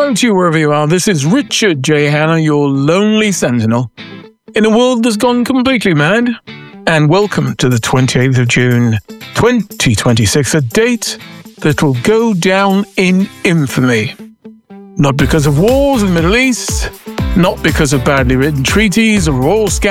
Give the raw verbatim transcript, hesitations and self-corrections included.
Hello to you wherever you are. This is Richard J. Hanna, your lonely sentinel, in a world that's gone completely mad. And welcome to the twenty-eighth of June, twenty twenty-six, a date that will go down in infamy. Not because of wars in the Middle East, not because of badly written treaties or oil scandals,